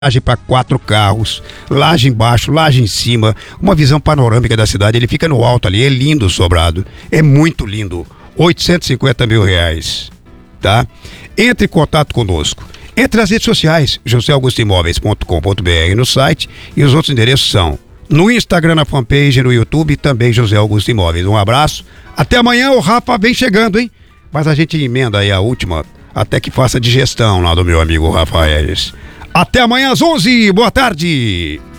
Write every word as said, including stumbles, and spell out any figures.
laje para quatro carros, laje embaixo, laje em cima, uma visão panorâmica da cidade. Ele fica no alto ali, é lindo o sobrado, é muito lindo. oitocentos e cinquenta mil reais, tá? Entre em contato conosco. Entre nas redes sociais, josé augusto imóveis ponto com ponto br no site, e os outros endereços são no Instagram, na fanpage, no YouTube, também José Augusto Imóveis. Um abraço, até amanhã. O Rafa vem chegando, hein? Mas a gente emenda aí a última, até que faça digestão lá do meu amigo Rafa Regis. Até amanhã às onze, boa tarde!